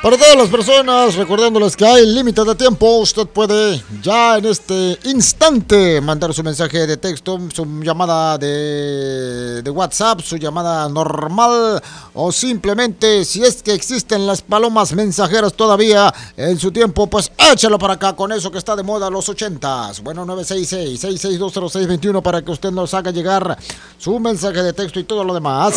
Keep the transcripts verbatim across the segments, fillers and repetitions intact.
Para todas las personas, recordándoles que hay límite de tiempo, usted puede ya en este instante mandar su mensaje de texto, su llamada de, de WhatsApp, su llamada normal, o simplemente, si es que existen las palomas mensajeras todavía en su tiempo, pues échalo para acá con eso que está de moda los ochentas. Bueno, nueve seis seis, seis seis dos cero seis dos uno para que usted nos haga llegar su mensaje de texto y todo lo demás.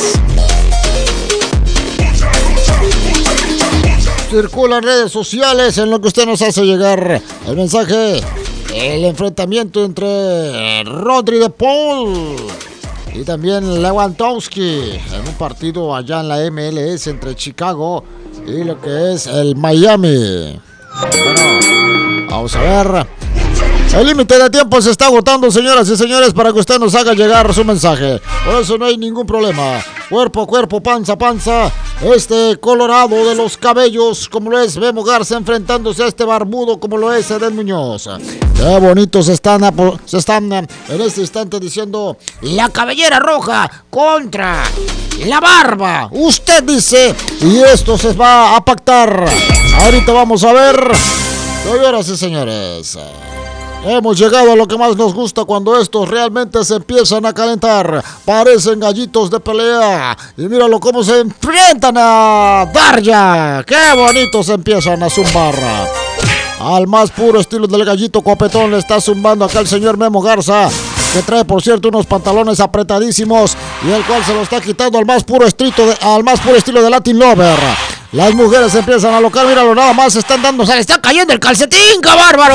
Circula en redes sociales en lo que usted nos hace llegar el mensaje. El enfrentamiento entre Rodri de Paul y también Lewandowski en un partido allá en la M L S entre Chicago y lo que es el Miami. Bueno, vamos a ver. El límite de tiempo se está agotando, señoras y señores, para que usted nos haga llegar su mensaje. Por eso no hay ningún problema. Cuerpo a cuerpo, panza a panza. Este colorado de los cabellos, como lo es Memo Garza, enfrentándose a este barbudo, como lo es Edén Muñoz. Qué bonitos se están, se están en este instante diciendo la cabellera roja contra la barba. Usted dice, y esto se va a pactar. Ahorita vamos a ver. Señoras y señores, hemos llegado a lo que más nos gusta cuando estos realmente se empiezan a calentar. Parecen gallitos de pelea. Y míralo cómo se enfrentan a Darya. ¡Qué bonitos se empiezan a zumbar! Al más puro estilo del gallito copetón le está zumbando acá el señor Memo Garza, que trae, por cierto, unos pantalones apretadísimos y el cual se lo está quitando al más puro estilo de, al más puro estilo de Latin Lover. Las mujeres empiezan a locar, míralo nada más, se están dando, se le está cayendo el calcetín, ¡qué bárbaro!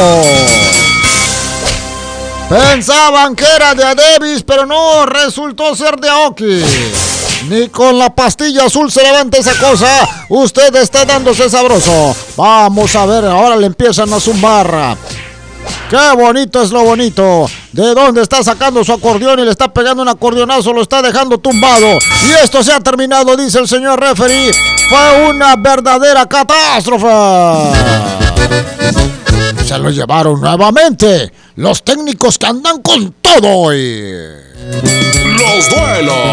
Pensaban que era de Adebis, pero no, resultó ser de Aoki. Ni con la pastilla azul se levanta esa cosa. Usted está dándose sabroso. Vamos a ver, ahora le empiezan a zumbar. ¡Qué bonito es lo bonito! ¿De dónde está sacando su acordeón y le está pegando un acordeonazo? Lo está dejando tumbado. Y esto se ha terminado, dice el señor referee. Fue una verdadera catástrofe. Se lo llevaron nuevamente los técnicos que andan con todo hoy. Los duelos